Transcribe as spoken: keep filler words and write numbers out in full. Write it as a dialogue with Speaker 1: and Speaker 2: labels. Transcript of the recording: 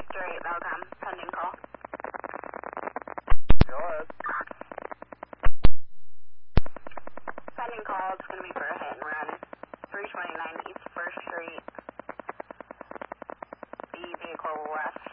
Speaker 1: Victor eight, Valcom, pending call.
Speaker 2: Go ahead.
Speaker 1: Pending call, it's going to be for a hit and run. three twenty-nine East first Street. The vehicle left